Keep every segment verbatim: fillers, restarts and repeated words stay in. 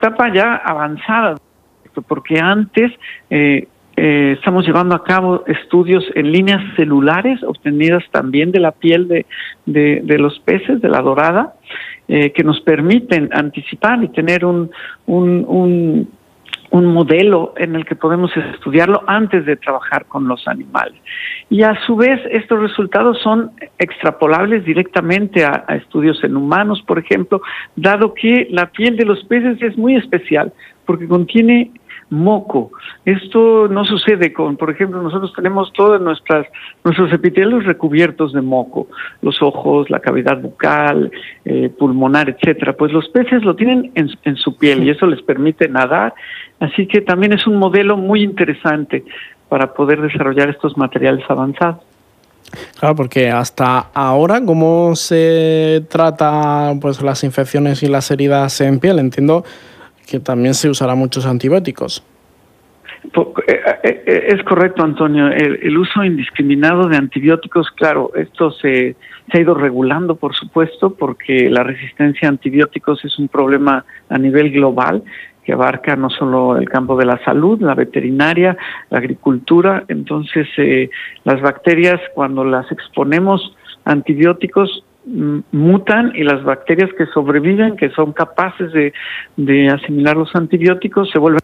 etapa ya avanzada, porque antes eh, eh, estamos llevando a cabo estudios en líneas celulares obtenidas también de la piel de, de, de los peces, de la dorada, eh, que nos permiten anticipar y tener un, un, un un modelo en el que podemos estudiarlo antes de trabajar con los animales. Y a su vez, estos resultados son extrapolables directamente a, a estudios en humanos, por ejemplo, dado que la piel de los peces es muy especial, porque contiene moco. Esto no sucede con, por ejemplo, nosotros tenemos todos nuestras, nuestros epitelios recubiertos de moco, los ojos, la cavidad bucal, eh, pulmonar, etcétera. Pues los peces lo tienen en, en su piel y eso les permite nadar, así que también es un modelo muy interesante para poder desarrollar estos materiales avanzados. Claro, porque hasta ahora, ¿cómo se trata pues las infecciones y las heridas en piel? Entiendo que también se usará muchos antibióticos. Es correcto, Antonio. El, el uso indiscriminado de antibióticos, claro, esto se, se ha ido regulando, por supuesto, porque la resistencia a antibióticos es un problema a nivel global que abarca no solo el campo de la salud, la veterinaria, la agricultura. Entonces, eh, las bacterias, cuando las exponemos a antibióticos, mutan, y las bacterias que sobreviven, que son capaces de, de asimilar los antibióticos, se vuelven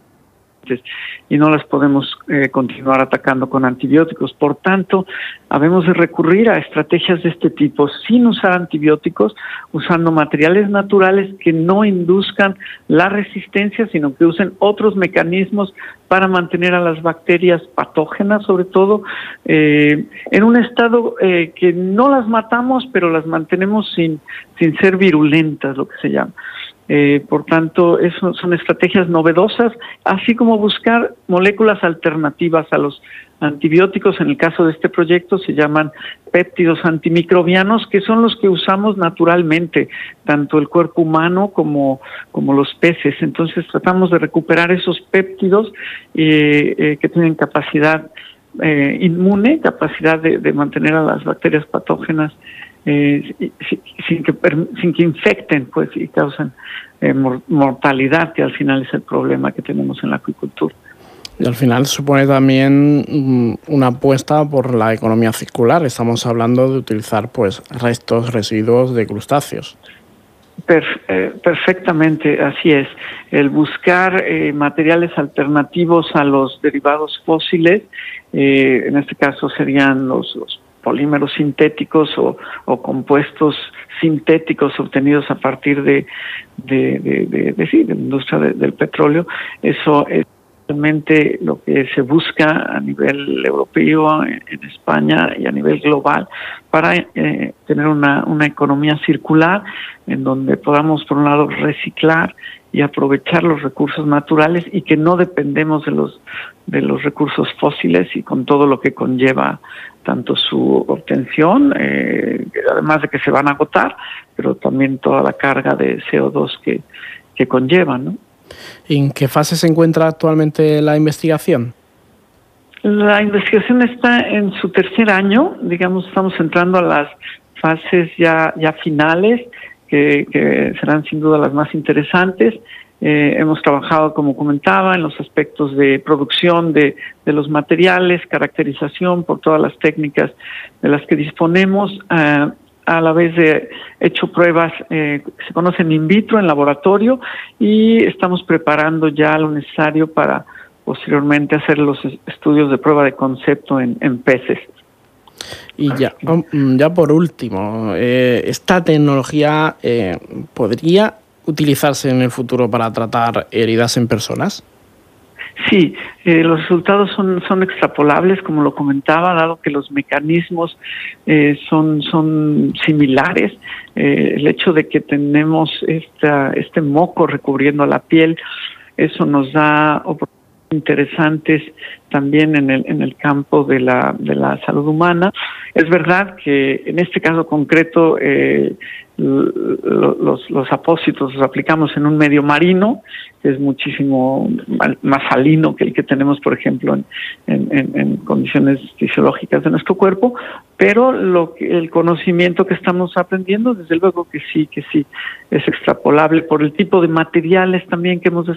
y no las podemos eh, continuar atacando con antibióticos. Por tanto, habemos de recurrir a estrategias de este tipo sin usar antibióticos, usando materiales naturales que no induzcan la resistencia, sino que usen otros mecanismos para mantener a las bacterias patógenas, sobre todo, eh, en un estado eh, que no las matamos, pero las mantenemos sin, sin ser virulentas, lo que se llama. Eh, por tanto, eso son estrategias novedosas, así como buscar moléculas alternativas a los antibióticos. En el caso de este proyecto se llaman péptidos antimicrobianos, que son los que usamos naturalmente, tanto el cuerpo humano como, como los peces. Entonces tratamos de recuperar esos péptidos eh, eh, que tienen capacidad eh, inmune, capacidad de, de mantener a las bacterias patógenas Eh, sin que sin que infecten, pues, y causan eh, mortalidad, que al final es el problema que tenemos en la acuicultura. Y al final supone también una apuesta por la economía circular. Estamos hablando de utilizar pues restos, residuos de crustáceos. Per, eh, perfectamente, así es. El buscar eh, materiales alternativos a los derivados fósiles, eh, en este caso serían los, los polímeros sintéticos o, o compuestos sintéticos obtenidos a partir de, de, de, de, de, sí, de la industria de, del petróleo. Eso es realmente lo que se busca a nivel europeo, en, en España y a nivel global, para eh, tener una, una economía circular en donde podamos, por un lado, reciclar y aprovechar los recursos naturales y que no dependemos de los de los recursos fósiles, y con todo lo que conlleva tanto su obtención, eh, además de que se van a agotar, pero también toda la carga de C O dos que, que conlleva, ¿no? ¿En qué fase se encuentra actualmente la investigación? La investigación está en su tercer año, digamos, estamos entrando a las fases ya, ya finales, que, que serán sin duda las más interesantes. Eh, hemos trabajado, como comentaba, en los aspectos de producción de, de los materiales, caracterización por todas las técnicas de las que disponemos, eh, a la vez de hecho pruebas eh, que se conocen in vitro, en laboratorio, y estamos preparando ya lo necesario para posteriormente hacer los estudios de prueba de concepto en, en peces. Y ya, ya por último, eh, ¿esta tecnología eh, podría utilizarse en el futuro para tratar heridas en personas? Sí, eh, los resultados son, son extrapolables, como lo comentaba, dado que los mecanismos eh, son, son similares. Eh, el hecho de que tenemos esta, este moco recubriendo la piel, eso nos da oportunidad interesantes también en el en el campo de la de la salud humana. Es verdad que en este caso concreto eh, los los apósitos los aplicamos en un medio marino, que es muchísimo más salino que el que tenemos, por ejemplo, en, en, en condiciones fisiológicas de nuestro cuerpo, pero lo que, el conocimiento que estamos aprendiendo, desde luego que sí, que sí, es extrapolable por el tipo de materiales también que hemos